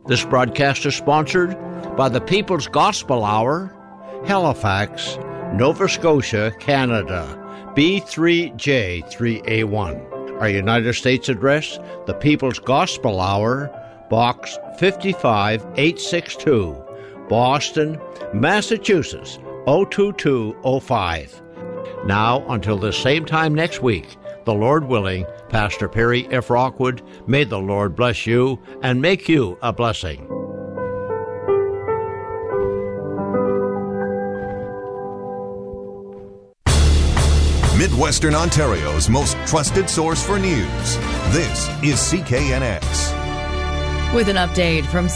This broadcast is sponsored by the People's Gospel Hour, Halifax, Nova Scotia, Canada, B3J3A1. Our United States address, the People's Gospel Hour, Box 55862, Boston, Massachusetts, 02205. Now, until the same time next week, the Lord willing, Pastor Perry F. Rockwood, may the Lord bless you and make you a blessing. Midwestern Ontario's most trusted source for news. This is CKNX. With an update from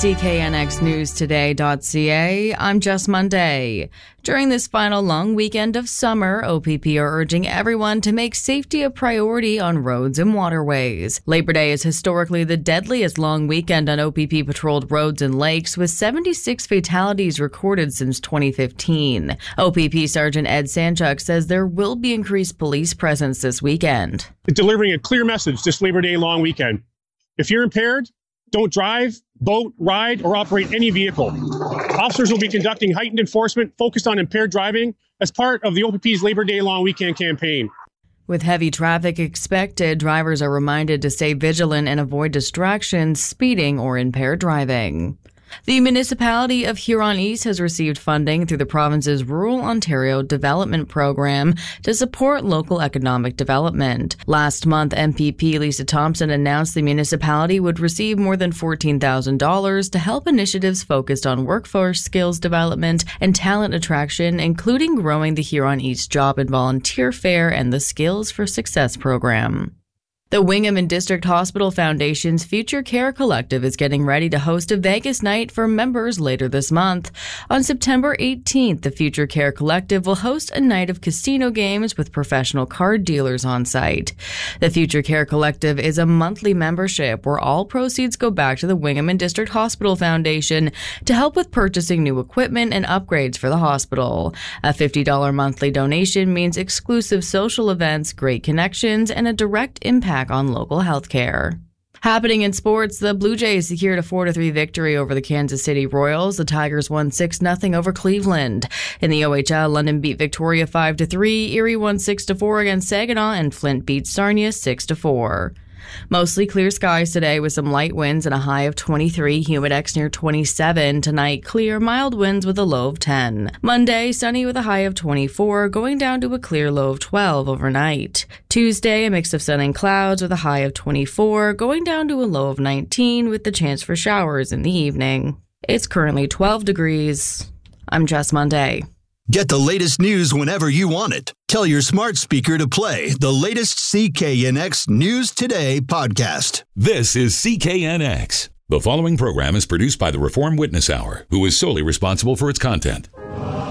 CKNXNewsToday.ca, I'm Jess Monday. During this final long weekend of summer, OPP are urging everyone to make safety a priority on roads and waterways. Labor Day is historically the deadliest long weekend on OPP-patrolled roads and lakes, with 76 fatalities recorded since 2015. OPP Sergeant Ed Sanchuk says there will be increased police presence this weekend. Delivering a clear message this Labor Day long weekend. If you're impaired, don't drive, boat, ride, or operate any vehicle. Officers will be conducting heightened enforcement focused on impaired driving as part of the OPP's Labor Day long weekend campaign. With heavy traffic expected, drivers are reminded to stay vigilant and avoid distractions, speeding, or impaired driving. The municipality of Huron East has received funding through the province's Rural Ontario Development Program to support local economic development. Last month, MPP Lisa Thompson announced the municipality would receive more than $14,000 to help initiatives focused on workforce skills development and talent attraction, including growing the Huron East Job and Volunteer Fair and the Skills for Success program. The Wingham and District Hospital Foundation's Future Care Collective is getting ready to host a Vegas night for members later this month. On September 18th, the Future Care Collective will host a night of casino games with professional card dealers on site. The Future Care Collective is a monthly membership where all proceeds go back to the Wingham and District Hospital Foundation to help with purchasing new equipment and upgrades for the hospital. A $50 monthly donation means exclusive social events, great connections, and a direct impact on local health care. Happening in sports, the Blue Jays secured a 4-3 victory over the Kansas City Royals. The Tigers won 6-0 over Cleveland. In the OHL, London beat Victoria 5-3, Erie won 6-4 against Saginaw, and Flint beat Sarnia 6-4. Mostly clear skies today with some light winds and a high of 23, humidex near 27. Tonight, clear, mild winds with a low of 10. Monday, sunny with a high of 24, going down to a clear low of 12 overnight. Tuesday, a mix of sun and clouds with a high of 24, going down to a low of 19 with the chance for showers in the evening. It's currently 12 degrees. I'm Jess Monday. Get the latest news whenever you want it. Tell your smart speaker to play the latest CKNX News Today podcast. This is CKNX. The following program is produced by the Reform Witness Hour, who is solely responsible for its content.